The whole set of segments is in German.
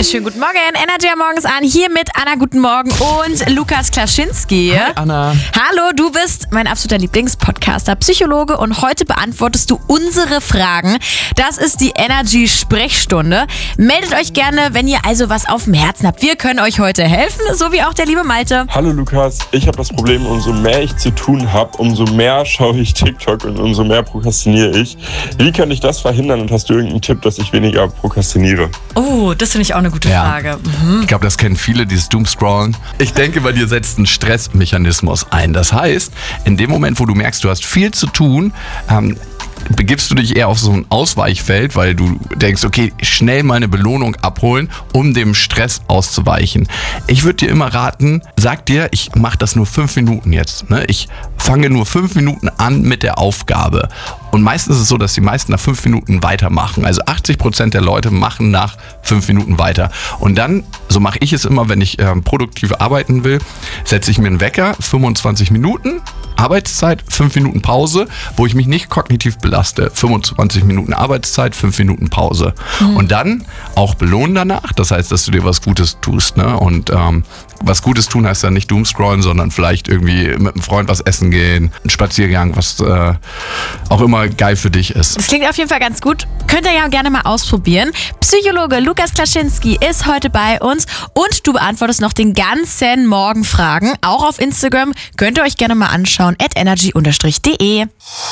Schönen guten Morgen, Energy am Morgens an, hier mit Anna, guten Morgen und Lukas Klaschinski. Hi Anna. Hallo, du bist mein absoluter Lieblingspodcaster, Psychologe und heute beantwortest du unsere Fragen. Das ist die Energy-Sprechstunde. Meldet euch gerne, wenn ihr also was auf dem Herzen habt. Wir können euch heute helfen, so wie auch der liebe Malte. Hallo Lukas, ich habe das Problem, umso mehr ich zu tun habe, umso mehr schaue ich TikTok und umso mehr prokrastiniere ich. Wie kann ich das verhindern und hast du irgendeinen Tipp, dass ich weniger prokrastiniere? Oh, das finde ich auch eine gute Frage. Ich glaube, das kennen viele, dieses Doomscrollen. Ich denke, bei dir setzt ein Stressmechanismus ein. Das heißt, in dem Moment, wo du merkst, du hast viel zu tun, begibst du dich eher auf so ein Ausweichfeld, weil du denkst, okay, schnell mal eine Belohnung abholen, um dem Stress auszuweichen. Ich würde dir immer raten, sag dir, ich mache das nur 5 Minuten jetzt. Ne? Ich fange nur 5 Minuten an mit der Aufgabe. Und meistens ist es so, dass die meisten nach 5 Minuten weitermachen. Also 80% der Leute machen nach 5 Minuten weiter. Und dann, so mache ich es immer, wenn ich produktiv arbeiten will, setze ich mir einen Wecker, 25 Minuten, Arbeitszeit, 5 Minuten Pause, wo ich mich nicht kognitiv belaste. 25 Minuten Arbeitszeit, 5 Minuten Pause. Und dann auch belohnen danach. Das heißt, dass du dir was Gutes tust. Ne? Und was Gutes tun heißt ja nicht Doomscrollen, sondern vielleicht irgendwie mit einem Freund was essen gehen, ein Spaziergang, was auch immer geil für dich ist. Das klingt auf jeden Fall ganz gut. Könnt ihr ja gerne mal ausprobieren. Psychologe Lukas Klaschinski ist heute bei uns und du beantwortest noch den ganzen Morgen Fragen. Auch auf Instagram könnt ihr euch gerne mal anschauen, @energy_de.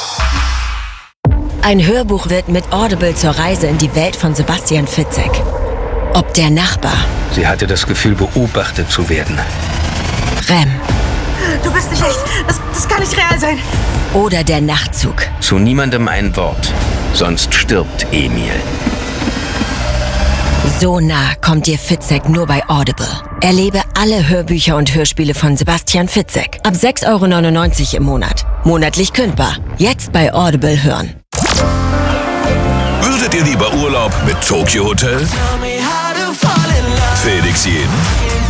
Ein Hörbuch wird mit Audible zur Reise in die Welt von Sebastian Fitzek. Ob der Nachbar. Sie hatte das Gefühl, beobachtet zu werden. Rem. Du bist nicht echt. Das kann nicht real sein. Oder der Nachtzug. Zu niemandem ein Wort, sonst stirbt Emil. So nah kommt dir Fitzek nur bei Audible. Erlebe alle Hörbücher und Hörspiele von Sebastian Fitzek. Ab 6,99 € im Monat. Monatlich kündbar. Jetzt bei Audible hören. Würdet ihr lieber Urlaub mit Tokyo Hotel? Felix Jeden